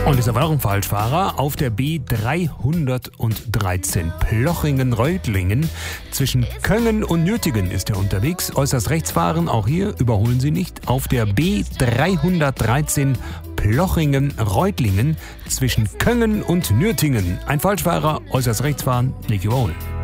Und ist aber auch ein Falschfahrer. Auf der B313 Plochingen-Reutlingen zwischen Köngen und Nürtingen ist er unterwegs. Äußerst rechts fahren, auch hier überholen Sie nicht. Auf der B313 Plochingen-Reutlingen zwischen Köngen und Nürtingen. Ein Falschfahrer, äußerst rechts fahren, nicht überholen.